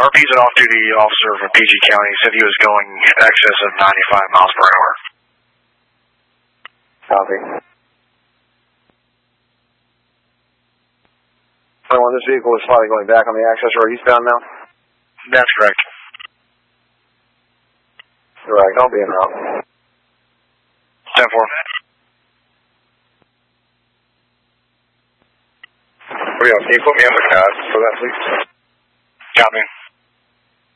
RP's an off-duty officer from PG County. He said he was going in excess of 95 miles per hour. Copy. This vehicle is slightly going back on the access road eastbound now? That's correct. Correct. I'll be en route. 10-4. Can you put me on the card for that, please? Copy.